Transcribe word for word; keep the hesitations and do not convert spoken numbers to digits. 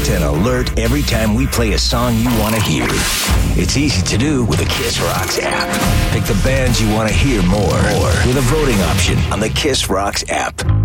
get an alert every time we play a song you want to hear. It's easy to do with the Kiss Rocks app. Pick the bands you want to hear more, more with a voting option on the Kiss Rocks app.